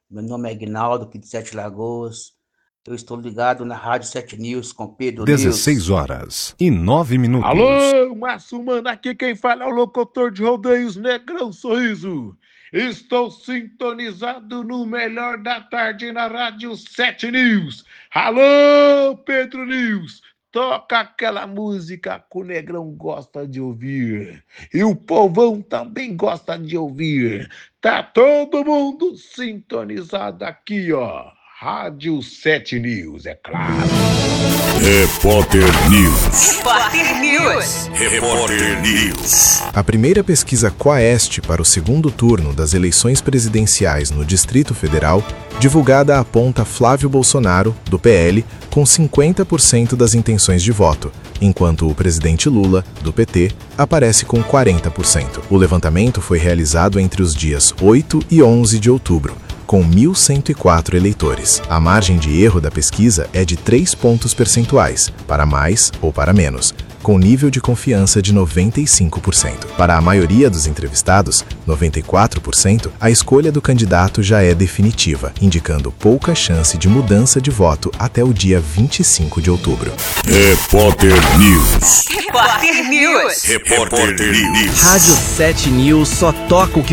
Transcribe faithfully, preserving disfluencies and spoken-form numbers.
Meu nome é Aguinaldo, aqui de Sete Lagoas. Eu estou ligado na Rádio Sete News com Pedro dezesseis News. horas e nove minutos. Alô, Massumano, aqui quem fala é o locutor de rodeios Negrão Sorriso. Estou sintonizado no melhor da tarde na Rádio Sete News. Alô, Pedro News, toca aquela música que o Negrão gosta de ouvir. E o povão também gosta de ouvir. Tá todo mundo sintonizado aqui, ó. Rádio Sete News, é claro. Repórter News. Repórter News. Repórter News. A primeira pesquisa Quaest para o segundo turno das eleições presidenciais no Distrito Federal, divulgada aponta Flávio Bolsonaro, do P L, com cinquenta por cento das intenções de voto, enquanto o presidente Lula, do P T, aparece com quarenta por cento. O levantamento foi realizado entre os dias oito e onze de outubro, com mil cento e quatro eleitores. A margem de erro da pesquisa é de três pontos percentuais, para mais ou para menos, com nível de confiança de noventa e cinco por cento. Para a maioria dos entrevistados, noventa e quatro por cento, a escolha do candidato já é definitiva, indicando pouca chance de mudança de voto até o dia vinte e cinco de outubro. Repórter News. Repórter News. Repórter News. Rádio Sete News só toca o que